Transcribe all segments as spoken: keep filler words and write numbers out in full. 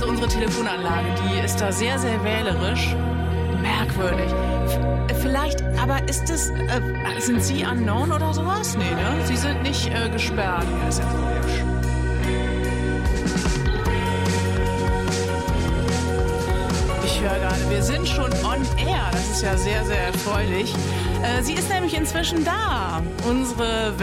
Unsere Telefonanlage, die ist da sehr, sehr wählerisch. Merkwürdig. F- vielleicht, aber ist es, äh, sind Sie unknown oder sowas? Nee, ne? Sie sind nicht äh, gesperrt. Ja, ist ja komisch. Ich höre gerade, wir sind schon on air. Das ist ja sehr, sehr erfreulich. Äh, sie ist nämlich inzwischen da, unsere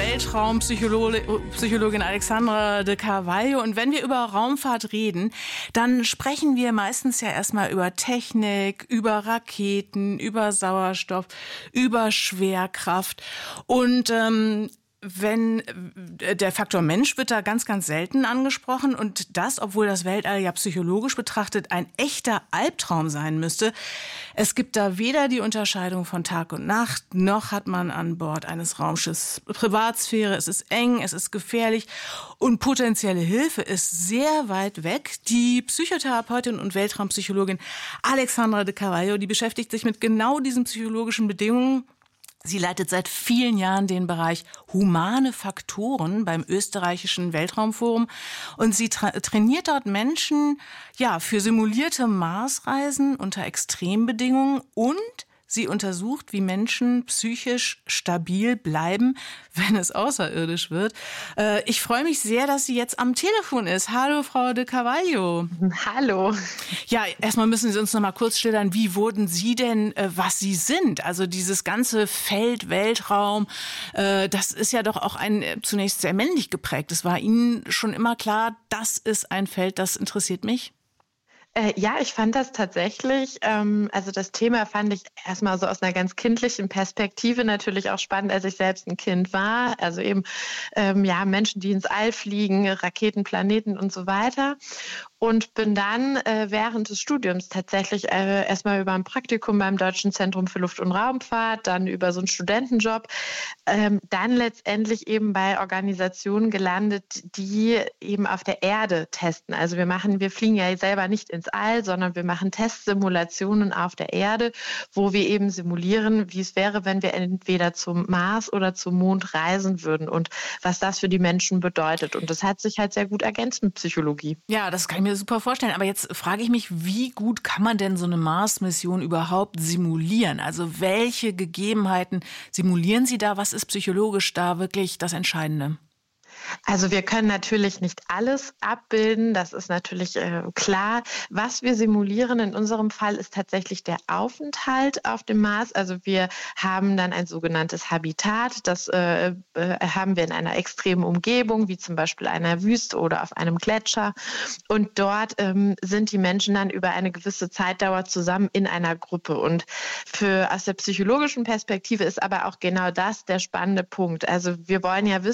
Weltraumpsychologin Alexandra de Carvalho. Und wenn wir über Raumfahrt reden, dann sprechen wir meistens ja erstmal über Technik, über Raketen, über Sauerstoff, über Schwerkraft. Und ähm, wenn der Faktor Mensch wird da ganz, ganz selten angesprochen und das, obwohl das Weltall ja psychologisch betrachtet ein echter Albtraum sein müsste. Es gibt da weder die Unterscheidung von Tag und Nacht, noch hat man an Bord eines Raumschiffs Privatsphäre. Es ist eng, es ist gefährlich und potenzielle Hilfe ist sehr weit weg. Die Psychotherapeutin und Weltraumpsychologin Alexandra de Carvalho, die beschäftigt sich mit genau diesen psychologischen Bedingungen. Sie leitet seit vielen Jahren den Bereich humane Faktoren beim österreichischen Weltraumforum und sie tra- trainiert dort Menschen ja, für simulierte Marsreisen unter Extrembedingungen und sie untersucht, wie Menschen psychisch stabil bleiben, wenn es außerirdisch wird. Äh, ich freue mich sehr, dass sie jetzt am Telefon ist. Hallo, Frau de Carvalho. Hallo. Ja, erstmal müssen Sie uns noch mal kurz schildern, wie wurden Sie denn, äh, was Sie sind? Also dieses ganze Feld, Weltraum, äh, das ist ja doch auch ein äh, zunächst sehr männlich geprägt. Es war Ihnen schon immer klar, das ist ein Feld, das interessiert mich? Äh, ja, ich fand das tatsächlich, ähm, also das Thema fand ich erstmal so aus einer ganz kindlichen Perspektive natürlich auch spannend, als ich selbst ein Kind war. Also eben, ähm, ja, Menschen, die ins All fliegen, Raketen, Planeten und so weiter. Und bin dann äh, während des Studiums tatsächlich äh, erstmal über ein Praktikum beim Deutschen Zentrum für Luft- und Raumfahrt, dann über so einen Studentenjob, ähm, dann letztendlich eben bei Organisationen gelandet, die eben auf der Erde testen. Also wir machen, wir fliegen ja selber nicht ins All, sondern wir machen Testsimulationen auf der Erde, wo wir eben simulieren, wie es wäre, wenn wir entweder zum Mars oder zum Mond reisen würden und was das für die Menschen bedeutet. Und das hat sich halt sehr gut ergänzt mit Psychologie. Ja, das kann ich mir super vorstellen. Aber jetzt frage ich mich, wie gut kann man denn so eine Mars-Mission überhaupt simulieren? Also welche Gegebenheiten simulieren Sie da? Was ist psychologisch da wirklich das Entscheidende? Also wir können natürlich nicht alles abbilden, das ist natürlich äh, klar. Was wir simulieren in unserem Fall ist tatsächlich der Aufenthalt auf dem Mars. Also wir haben dann ein sogenanntes Habitat, das äh, äh, haben wir in einer extremen Umgebung, wie zum Beispiel einer Wüste oder auf einem Gletscher. Und dort ähm, sind die Menschen dann über eine gewisse Zeitdauer zusammen in einer Gruppe. Und für aus der psychologischen Perspektive ist aber auch genau das der spannende Punkt. Also wir wollen ja wissen,